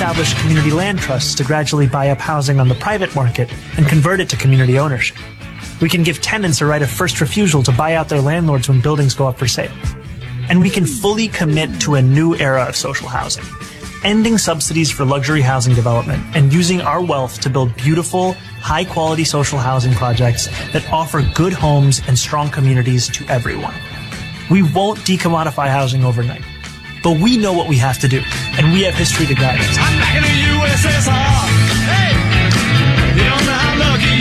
establish community land trusts to gradually buy up housing on the private market and convert it to community ownership. We can give tenants a right of first refusal to buy out their landlords when buildings go up for sale. And we can fully commit to a new era of social housing, ending subsidies for luxury housing development and using our wealth to build beautiful, high-quality social housing projects that offer good homes and strong communities to everyone. We won't decommodify housing overnight, but we know what we have to do, and we have history to guide us. I'm back in the USSR. Hey, you don't know how lucky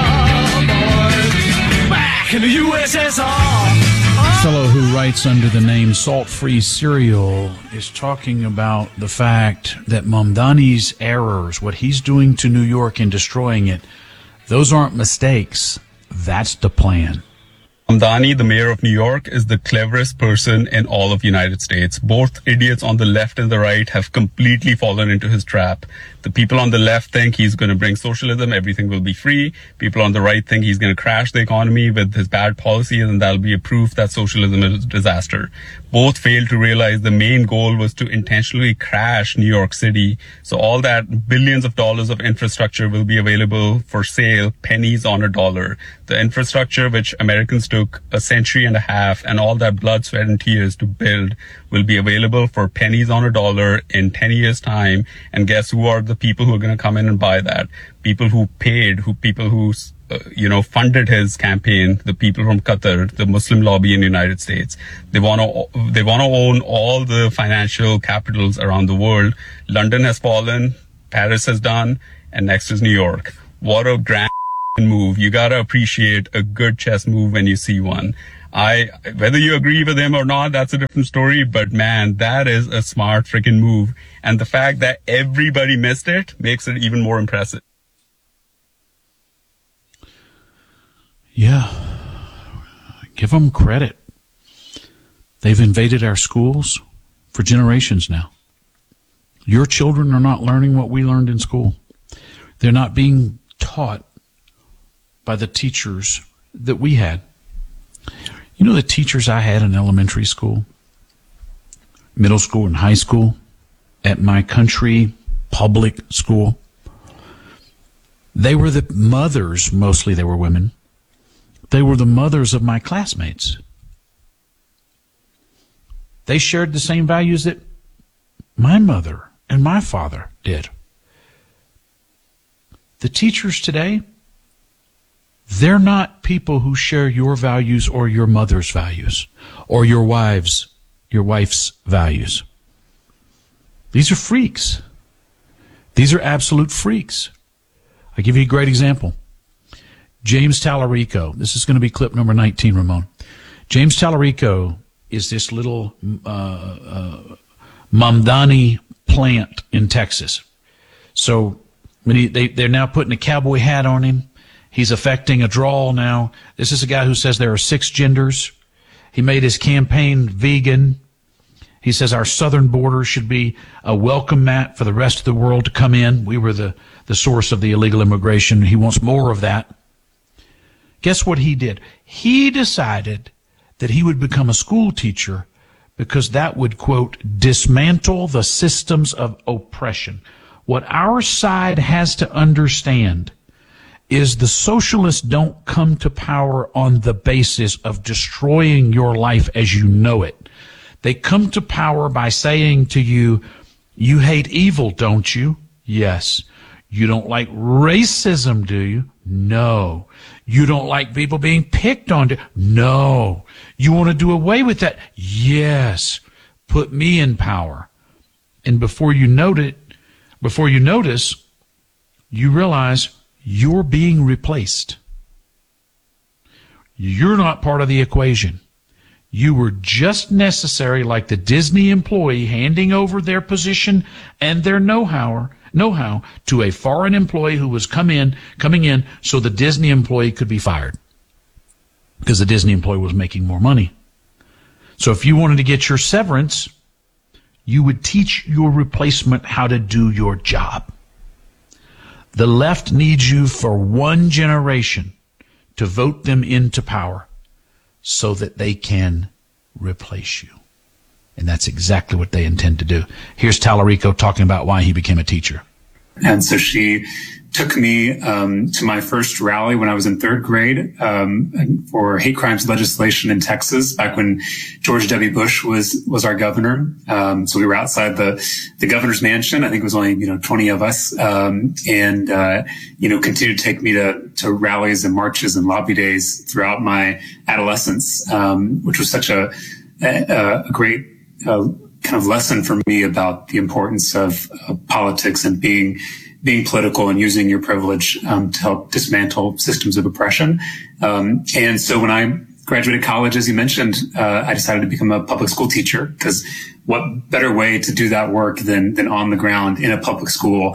you are, boys. Back in the USSR. Fellow who writes under the name Salt-Free Cereal is talking about the fact that Mamdani's errors, what he's doing to New York and destroying it, those aren't mistakes. That's the plan. Mamdani, the mayor of New York, is the cleverest person in all of the United States. Both idiots on the left and the right have completely fallen into his trap. The people on the left think he's going to bring socialism, everything will be free. People on the right think he's going to crash the economy with his bad policies, and that'll be a proof that socialism is a disaster. Both failed to realize the main goal was to intentionally crash New York City. So all that billions of dollars of infrastructure will be available for sale, pennies on a dollar. The infrastructure which Americans took a century and a half and all that blood, sweat, and tears to build will be available for pennies on a dollar in 10 years' time. And guess who are the people who are going to come in and buy that? People who paid, people who funded his campaign, the people from Qatar, the Muslim lobby in the United States. They want to own all the financial capitals around the world. London has fallen, Paris has done, and next is New York. What a grand move. You got to appreciate a good chess move when you see one. Whether you agree with him or not, that's a different story, but man, that is a smart freaking move. And the fact that everybody missed it makes it even more impressive. Yeah, give them credit. They've invaded our schools for generations now. Your children are not learning what we learned in school. They're not being taught by the teachers that we had. You know the teachers I had in elementary school, middle school, and high school at my country public school? They were the mothers, mostly they were women. They were the mothers of my classmates. They shared the same values that my mother and my father did. The teachers today, they're not people who share your values or your mother's values or your wife's values. These are freaks. These are absolute freaks. I'll give you a great example. James Tallarico. This is going to be clip number 19, Ramon. James Tallarico is this little Mamdani plant in Texas. So when they're now putting a cowboy hat on him. He's affecting a drawl now. This is a guy who says there are 6 genders. He made his campaign vegan. He says our southern border should be a welcome mat for the rest of the world to come in. We were the source of the illegal immigration. He wants more of that. Guess what he did? He decided that he would become a school teacher because that would, quote, dismantle the systems of oppression. What our side has to understand is the socialists don't come to power on the basis of destroying your life as you know it. They come to power by saying to you, you hate evil, don't you? Yes. You don't like racism, do you? No. You don't like people being picked on, do you? No. You want to do away with that? Yes. Put me in power. And before you notice, you realize you're being replaced. You're not part of the equation. You were just necessary, like the Disney employee handing over their position and their know-how to a foreign employee who was coming in so the Disney employee could be fired because the Disney employee was making more money. So if you wanted to get your severance, you would teach your replacement how to do your job. The left needs you for one generation to vote them into power so that they can replace you. And that's exactly what they intend to do. Here's Tallarico talking about why he became a teacher. And so she took me to my first rally when I was in third grade for hate crimes legislation in Texas back when George W. Bush was our governor. So we were outside the governor's mansion. I think it was only 20 of us, and continued to take me to rallies and marches and lobby days throughout my adolescence, which was such a great kind of lesson for me about the importance of politics and being political and using your privilege to help dismantle systems of oppression. And so when I graduated college, as you mentioned, I decided to become a public school teacher, because what better way to do that work than on the ground in a public school?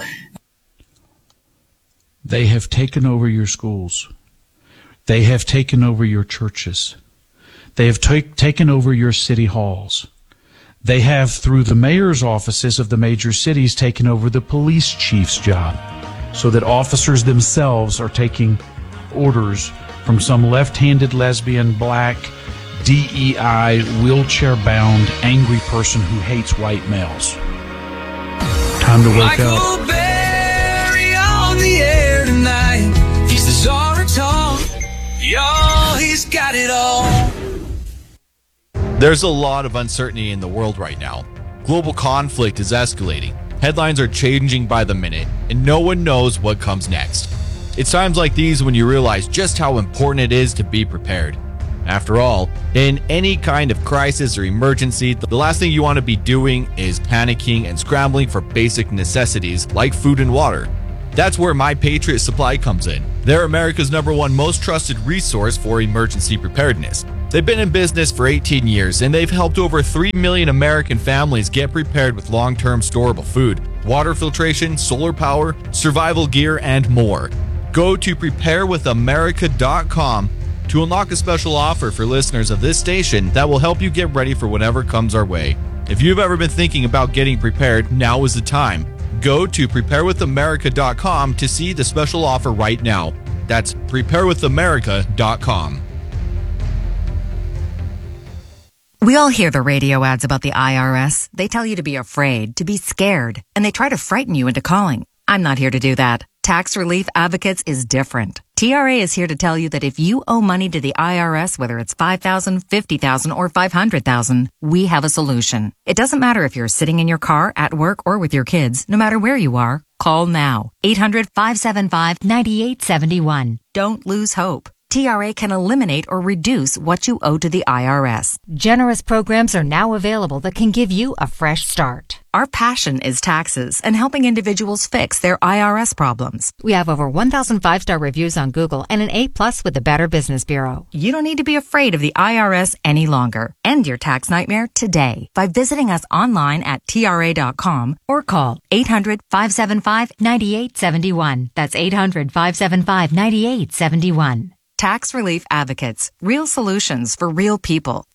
They have taken over your schools. They have taken over your churches. They have taken over your city halls. They have, through the mayor's offices of the major cities, taken over the police chief's job, so that officers themselves are taking orders from some left-handed lesbian, black, DEI, wheelchair-bound, angry person who hates white males. Time to wake up. Michael Berry on the air tonight. He's the czar of talk. Y'all, he's got it all. There's a lot of uncertainty in the world right now. Global conflict is escalating. Headlines are changing by the minute, and no one knows what comes next. It's times like these when you realize just how important it is to be prepared. After all, in any kind of crisis or emergency, the last thing you want to be doing is panicking and scrambling for basic necessities like food and water. That's where My Patriot Supply comes in. They're America's #1 most trusted resource for emergency preparedness. They've been in business for 18 years, and they've helped over 3 million American families get prepared with long-term storable food, water filtration, solar power, survival gear, and more. Go to preparewithamerica.com to unlock a special offer for listeners of this station that will help you get ready for whatever comes our way. If you've ever been thinking about getting prepared, now is the time. Go to preparewithamerica.com to see the special offer right now. That's preparewithamerica.com. We all hear the radio ads about the IRS. They tell you to be afraid, to be scared, and they try to frighten you into calling. I'm not here to do that. Tax Relief Advocates is different. TRA is here to tell you that if you owe money to the IRS, whether it's $5,000, $50,000, or $500,000, we have a solution. It doesn't matter if you're sitting in your car, at work, or with your kids. No matter where you are, call now. 800-575-9871. Don't lose hope. TRA can eliminate or reduce what you owe to the IRS. Generous programs are now available that can give you a fresh start. Our passion is taxes and helping individuals fix their IRS problems. We have over 1,000 5-star reviews on Google and an A+ with the Better Business Bureau. You don't need to be afraid of the IRS any longer. End your tax nightmare today by visiting us online at TRA.com or call 800-575-9871. That's 800-575-9871. Tax Relief Advocates. Real solutions for real people.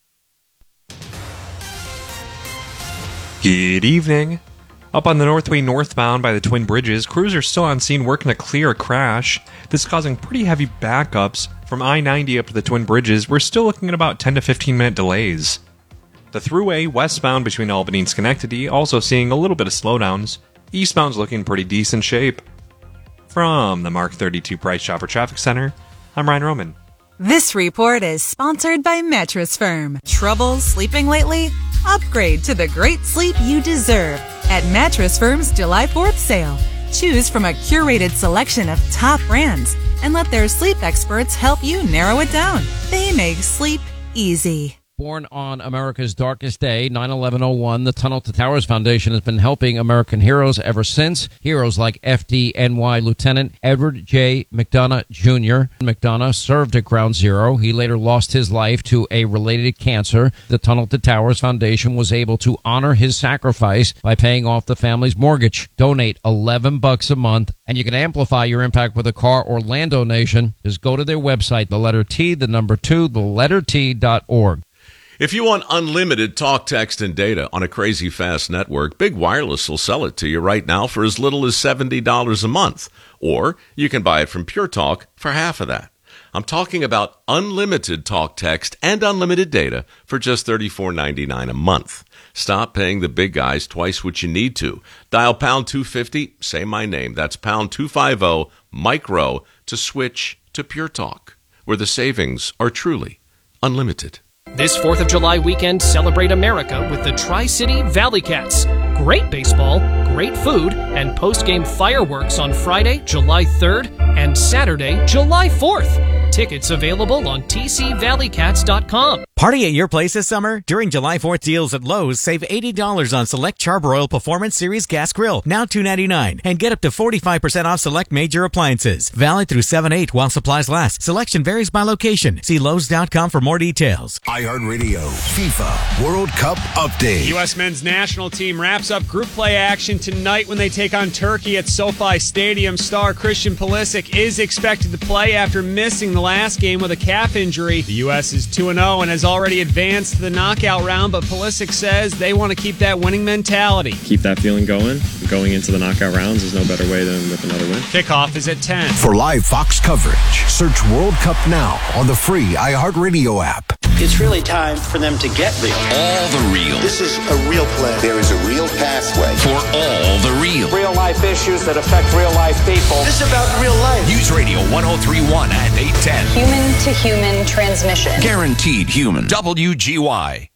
Good evening. Up on the Northway northbound by the Twin Bridges, crews are still on scene working to clear a crash. This is causing pretty heavy backups. From I-90 up to the Twin Bridges, we're still looking at about 10 to 15 minute delays. The thruway westbound between Albany and Schenectady also seeing a little bit of slowdowns. Eastbound's looking pretty decent shape. From the Mark 32 Price Chopper Traffic Center, I'm Ryan Roman. This report is sponsored by Mattress Firm. Trouble sleeping lately? Upgrade to the great sleep you deserve at Mattress Firm's July 4th sale. Choose from a curated selection of top brands and let their sleep experts help you narrow it down. They make sleep easy. Born on America's darkest day, 9/11/01, the Tunnel to Towers Foundation has been helping American heroes ever since. Heroes like FDNY Lieutenant Edward J. McDonough Jr. McDonough served at Ground Zero. He later lost his life to a related cancer. The Tunnel to Towers Foundation was able to honor his sacrifice by paying off the family's mortgage. Donate $11 a month, and you can amplify your impact with a car or land donation. Just go to their website, the letter T, the number 2, the letter T.org. If you want unlimited talk, text, and data on a crazy fast network, Big Wireless will sell it to you right now for as little as $70 a month. Or you can buy it from Pure Talk for half of that. I'm talking about unlimited talk, text, and unlimited data for just $34.99 a month. Stop paying the big guys twice what you need to. Dial pound 250, say my name. That's pound 250 micro to switch to Pure Talk, where the savings are truly unlimited. This 4th of July weekend, celebrate America with the Tri-City Valley Cats. Great baseball, great food, and post-game fireworks on Friday, July 3rd, and Saturday, July 4th. Tickets available on tcvalleycats.com. Party at your place this summer? During July 4th deals at Lowe's, save $80 on select Charbroil Performance Series Gas Grill, now $2.99, and get up to 45% off select major appliances. Valid through 7/8 while supplies last. Selection varies by location. See Lowe's.com for more details. iHeartRadio FIFA World Cup update. The U.S. men's national team wraps up group play action tonight when they take on Turkey at SoFi Stadium. Star Christian Pulisic is expected to play after missing the last game with a calf injury. The U.S. is 2-0 and has already advanced to the knockout round, but Pulisic says they want to keep that winning mentality. Keep that feeling going. Going into the knockout rounds, there's no better way than with another win. Kickoff is at 10. For live Fox coverage, search World Cup now on the free iHeartRadio app. It's really time for them to get real. All the real. This is a real play. There is a real pathway for all the real. Real life issues that affect real life people. This is about real life. News Radio 103.1 and 810. Human to human transmission. Guaranteed human. WGY.